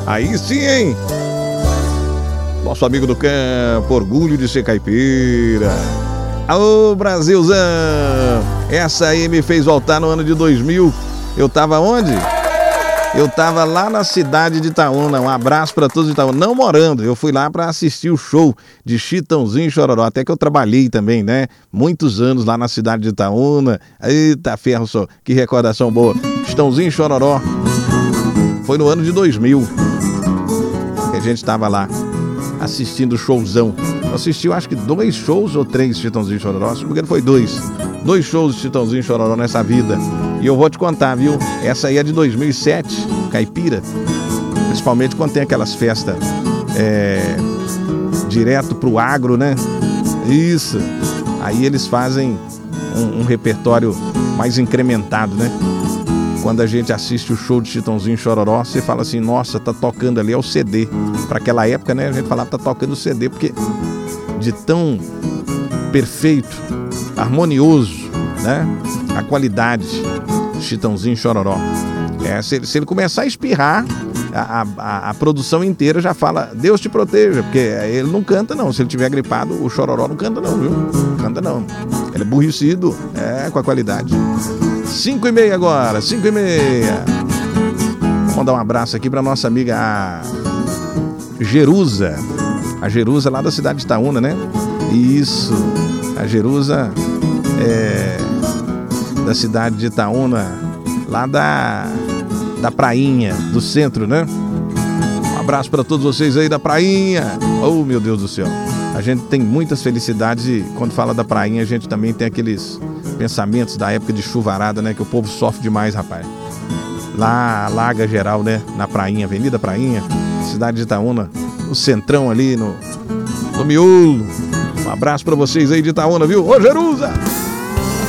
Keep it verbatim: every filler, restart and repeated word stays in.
Aí sim, hein? Nosso amigo do campo, orgulho de ser caipira. Alô, Brasilzão! Essa aí me fez voltar no ano de dois mil. Eu tava onde? Eu tava lá na cidade de Itaúna. Um abraço pra todos de Itaúna. Não morando, eu fui lá pra assistir o show de Chitãozinho e Chororó. Até que eu trabalhei também, né? Muitos anos lá na cidade de Itaúna. Eita ferro só, que recordação boa. Chitãozinho e Chororó. Foi no ano de dois mil que a gente tava lá assistindo o showzão. Eu assisti, eu acho que dois shows ou três Chitãozinho e Chororó. Se não me engano, foi dois. Dois shows de Chitãozinho e Chororó nessa vida. E eu vou te contar, viu? Essa aí é de dois mil e sete, caipira. Principalmente quando tem aquelas festas é, direto pro agro, né? Isso. Aí eles fazem um, um repertório mais incrementado, né? Quando a gente assiste o show de Chitãozinho e Chororó, você fala assim, nossa, tá tocando ali, é o C D. Para aquela época, né, a gente falava, tá tocando o C D, porque de tão perfeito, harmonioso, né, a qualidade do Chitãozinho e Chororó. É, se, ele, se ele começar a espirrar, a, a, a produção inteira já fala, Deus te proteja, porque ele não canta não, se ele tiver gripado, o Chororó não canta não, viu? Não canta não. Ele é burricido, é, com a qualidade. Cinco e meia agora, cinco e meia. Vamos mandar um abraço aqui pra nossa amiga a Jerusa. A Jerusa lá da cidade de Itaúna, né? Isso. A Jerusa é da cidade de Itaúna, lá da, da prainha, do centro, né? Um abraço pra todos vocês aí da prainha. Oh, meu Deus do céu. A gente tem muitas felicidades e quando fala da prainha a gente também tem aqueles pensamentos da época de chuvarada, né? Que o povo sofre demais, rapaz. Lá, Laga Geral, né? Na prainha, Avenida Prainha, cidade de Itaúna, o centrão ali no, no miolo. Um abraço pra vocês aí de Itaúna, viu? Ô, Jerusa!